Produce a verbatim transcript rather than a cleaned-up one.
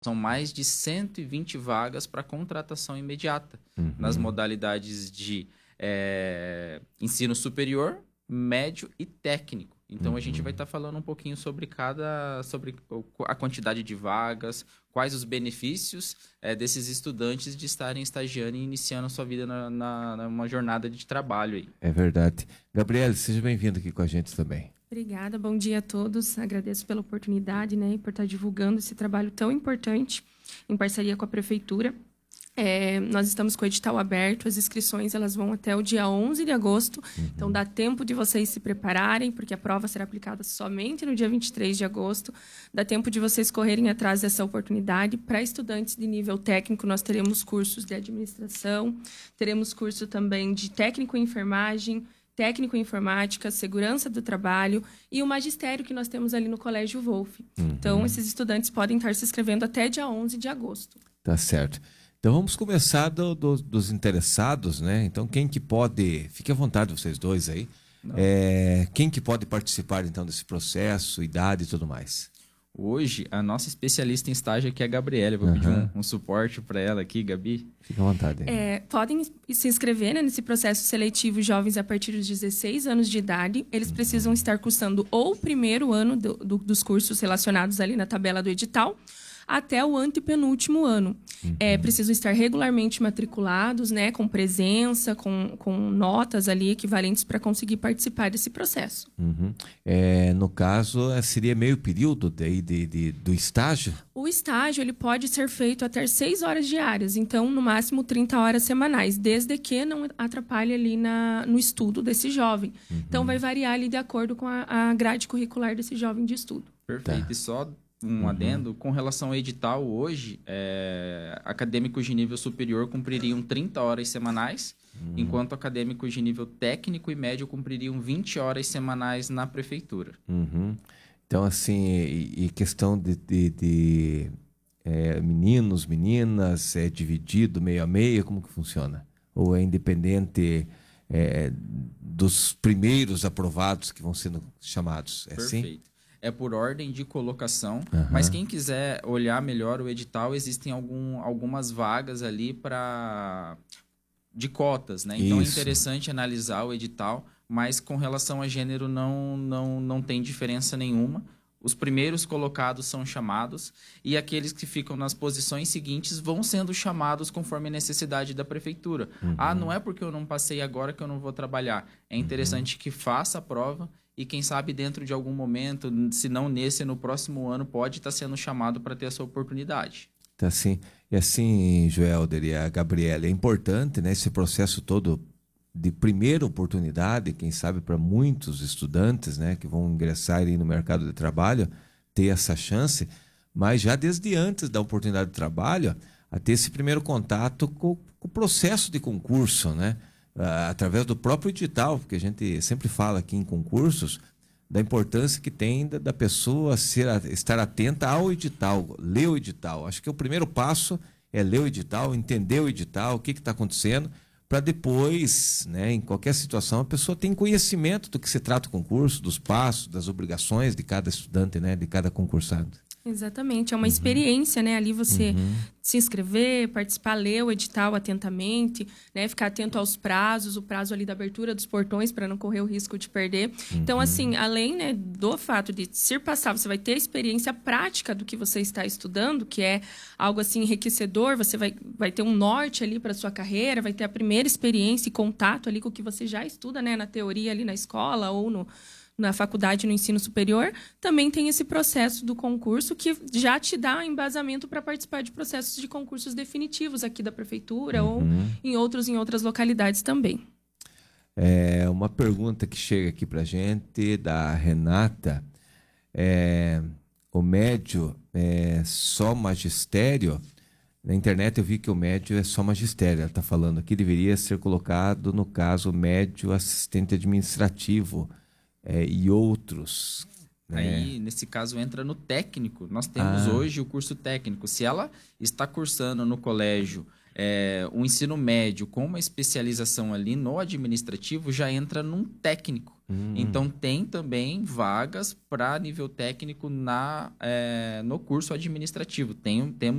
são mais de cento e vinte vagas para contratação imediata, uhum. nas modalidades de é, ensino superior, médio e técnico. Então, uhum. a gente vai estar tá falando um pouquinho sobre cada, sobre a quantidade de vagas, quais os benefícios é, desses estudantes de estarem estagiando e iniciando a sua vida na, na, numa jornada de trabalho aí. É verdade. Gabriele, seja bem-vindo aqui com a gente também. Obrigada, bom dia a todos. Agradeço pela oportunidade, né, e por estar divulgando esse trabalho tão importante em parceria com a Prefeitura. É, nós estamos com o edital aberto, as inscrições elas vão até o dia onze de agosto, uhum. então dá tempo de vocês se prepararem, porque a prova será aplicada somente no dia vinte e três de agosto, dá tempo de vocês correrem atrás dessa oportunidade. Para estudantes de nível técnico, nós teremos cursos de administração, teremos curso também de técnico em enfermagem, técnico em informática, segurança do trabalho e o magistério que nós temos ali no Colégio Wolf. Uhum. Então, esses estudantes podem estar se inscrevendo até dia onze de agosto. Tá certo. Então, vamos começar do, do, dos interessados, né? Então, quem que pode... Fique à vontade, vocês dois aí. É, quem que pode participar, então, desse processo, idade e tudo mais? Hoje, a nossa especialista em estágio aqui é a Gabriela. Eu vou uhum. pedir um, um suporte para ela aqui, Gabi. Fique à vontade. É, podem se inscrever, né, nesse processo seletivo jovens a partir dos dezesseis anos de idade. Eles uhum. precisam estar cursando ou o primeiro ano do, do, dos cursos relacionados ali na tabela do edital, até o antepenúltimo ano. Uhum. É, precisam estar regularmente matriculados, né, com presença, com, com notas ali equivalentes para conseguir participar desse processo. Uhum. É, no caso, seria meio período de, de, de, do estágio? O estágio ele pode ser feito até seis horas diárias, então, no máximo trinta horas semanais, desde que não atrapalhe ali na, no estudo desse jovem. Uhum. Então, vai variar ali de acordo com a, a grade curricular desse jovem de estudo. Perfeito. Tá. E só um uhum. adendo, com relação ao edital hoje, é, acadêmicos de nível superior cumpririam trinta horas semanais, uhum. enquanto acadêmicos de nível técnico e médio cumpririam vinte horas semanais na prefeitura. Uhum. Então, assim, e, e questão de, de, de é, meninos, meninas, é dividido meio a meio, como que funciona? Ou é independente é, dos primeiros aprovados que vão sendo chamados? É Perfeito. Assim? É por ordem de colocação, uhum. mas quem quiser olhar melhor o edital, existem algum, algumas vagas ali para de cotas, né? Então Isso. é interessante analisar o edital, mas com relação a gênero não, não, não tem diferença nenhuma. Os primeiros colocados são chamados e aqueles que ficam nas posições seguintes vão sendo chamados conforme a necessidade da prefeitura. Uhum. Ah, não é porque eu não passei agora que eu não vou trabalhar. É interessante uhum. que faça a prova e quem sabe dentro de algum momento, se não nesse, no próximo ano, pode estar sendo chamado para ter essa oportunidade. Tá assim. E assim, Joelder e a Gabriela, é importante, né, esse processo todo de primeira oportunidade, quem sabe para muitos estudantes, né, que vão ingressar aí no mercado de trabalho, ter essa chance, mas já desde antes da oportunidade de trabalho, a ter esse primeiro contato com, com o processo de concurso, né, através do próprio edital, porque a gente sempre fala aqui em concursos da importância que tem da, da pessoa ser, estar atenta ao edital, ler o edital. Acho que o primeiro passo é ler o edital, entender o edital, o que está acontecendo, para depois, né, em qualquer situação, a pessoa tem conhecimento do que se trata o concurso, dos passos, das obrigações de cada estudante, né, de cada concursado. Exatamente, é uma uhum. experiência, né? Ali você uhum. se inscrever, participar, ler o edital atentamente, né? Ficar atento aos prazos, o prazo ali da abertura dos portões para não correr o risco de perder. Uhum. Então, assim, além, né, do fato de ser passar, você vai ter a experiência prática do que você está estudando, que é algo assim enriquecedor, você vai, vai ter um norte ali para sua carreira, vai ter a primeira experiência e contato ali com o que você já estuda, né? Na teoria ali na escola ou no na faculdade, no ensino superior, também tem esse processo do concurso que já te dá embasamento para participar de processos de concursos definitivos aqui da prefeitura uhum. ou em outros em outras localidades também. É uma pergunta que chega aqui para a gente, da Renata. É, o médio é só magistério? Na internet eu vi que o médio é só magistério. Ela está falando aqui, deveria ser colocado, no caso, médio assistente administrativo. É, e outros. Né? Aí, nesse caso, entra no técnico. Nós temos ah. hoje o curso técnico. Se ela está cursando no colégio é, o ensino médio com uma especialização ali no administrativo já entra num técnico. Hum. Então, tem também vagas para nível técnico na, é, no curso administrativo. Tem, temos